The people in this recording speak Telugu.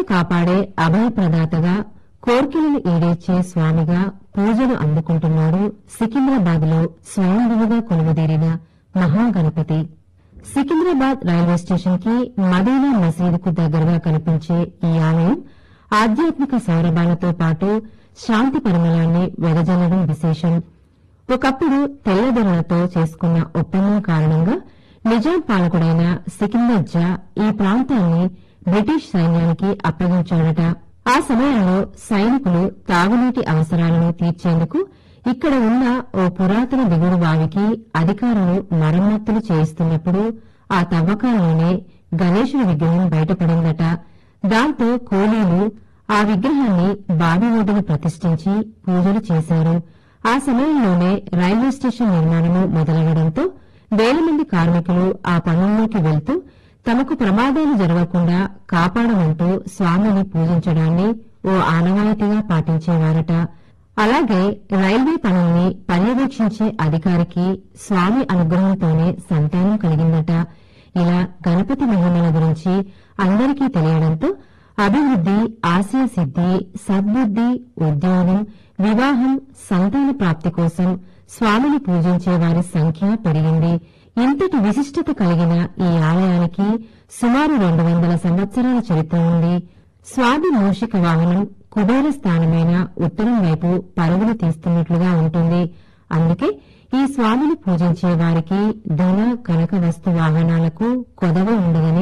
కాపాడే అభయ ప్రదాతగా, కోర్కెలను ఈడేర్చే స్వామిగా పూజలు అందుకుంటున్నాడు సికింద్రాబాద్ లో స్వయంభువుగా కొలువుదీరిన మహాగణపతి. సికింద్రాబాద్ రైల్వే స్టేషన్ కి మదీనా మసీదుకు దగ్గరగా కనిపించే ఈ ఆలయం ఆధ్యాత్మిక సౌరభాలతో పాటు శాంతి పరిమళాన్ని వెదజల్లడం విశేషం. ఒకప్పుడు తెల్లదొరలతో చేసుకున్న ఒప్పందం కారణంగా నిజాం పాలకుడైన సికిందర్ జా ఈ ప్రాంతాన్ని బ్రిటిష్ సైన్యానికి అప్పగించాడట. ఆ సమయంలో సైనికులు తాగునీటి అవసరాలను తీర్చేందుకు ఇక్కడ ఉన్న ఓ పురాతన దిగుడు బావికి అధికారులు మరమ్మతులు చేయిస్తున్నప్పుడు ఆ తవ్వకాల్లోనే గణేశుడి విగ్రహం బయటపడిందట. దాంతో కూలీలు ఆ విగ్రహాన్ని బావి ఒడ్డున ప్రతిష్ఠించి పూజలు చేశారు. ఆ సమయంలోనే రైల్వే స్టేషన్ నిర్మాణము మొదలవడంతో వేల మంది కార్మికులు ఆ పనుల్లోకి వెళ్తూ తమకు ప్రమాదాలు జరగకుండా కాపాడమంటూ స్వామిని పూజించడాన్ని ఓ ఆనవాయితీగా పాటించేవారట. అలాగే రైల్వే పనుల్ని పర్యవేక్షించే అధికారికి స్వామి అనుగ్రహంతోనే సంతానం కలిగిందట. ఇలా గణపతి మహిమల గురించి అందరికీ తెలియడంతో అభివృద్ది, ఆశయ సిద్ది, సద్బుద్ది, ఉద్యోగం, వివాహం, సంతాన ప్రాప్తి కోసం స్వామిని పూజించే వారి సంఖ్య పెరిగింది. ఇంతటి విశిష్టత కలిగిన ఈ ఆలయానికి సుమారు 200 సంవత్సరాల చరిత్ర ఉంది. స్వామి మూషిక వాహనం కుబేర స్థానమైన ఉత్తరం వైపు పరుగులు తీస్తున్నట్లుగా ఉంటుంది. అందుకే ఈ స్వామిని పూజించే వారికి ధన, కనక వస్తు వాహనాలకు కొదవ ఉండదని